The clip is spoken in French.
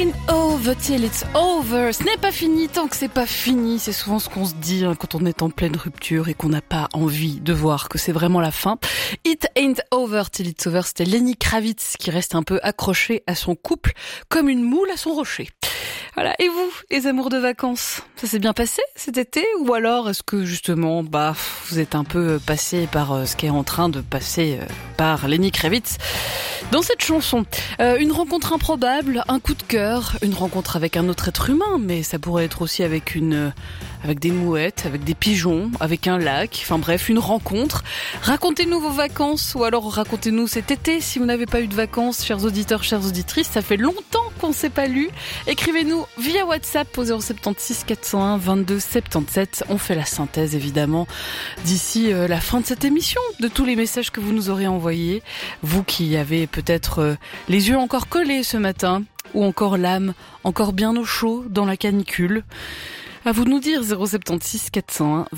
ain't over till it's over. Ce n'est pas fini tant que c'est pas fini. C'est souvent ce qu'on se dit quand on est en pleine rupture et qu'on n'a pas envie de voir que c'est vraiment la fin. It ain't over till it's over. C'était Lenny Kravitz qui reste un peu accroché à son couple comme une moule à son rocher. Voilà. Et vous, les amours de vacances, ça s'est bien passé cet été? Ou alors est-ce que justement, vous êtes un peu passé par ce qui est en train de passer par Lenny Kravitz dans cette chanson? Une rencontre improbable, un coup de cœur, une rencontre avec un autre être humain, mais ça pourrait être aussi avec des mouettes, avec des pigeons, avec un lac, enfin bref, une rencontre. Racontez-nous vos vacances, ou alors racontez-nous cet été si vous n'avez pas eu de vacances, chers auditeurs, chères auditrices. Ça fait longtemps qu'on ne s'est pas lu. Écrivez-nous via WhatsApp au 076 401 22 77. On fait la synthèse évidemment d'ici la fin de cette émission de tous les messages que vous nous aurez envoyés. Vous qui avez peut-être les yeux encore collés ce matin, ou encore l'âme encore bien au chaud dans la canicule. À vous de nous dire 076 401